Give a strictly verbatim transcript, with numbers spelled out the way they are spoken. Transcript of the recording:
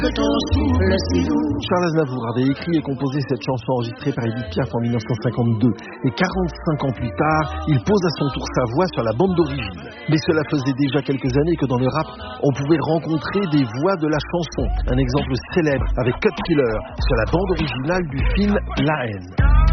Charles Aznavour avait écrit et composé cette chanson enregistrée par Édith Piaf en mille neuf cent cinquante-deux. Et quarante-cinq ans plus tard, il pose à son tour sa voix sur la bande d'origine. Mais cela faisait déjà quelques années que dans le rap, on pouvait rencontrer des voix de la chanson. Un exemple célèbre avec Cut Killer sur la bande originale du film La Haine.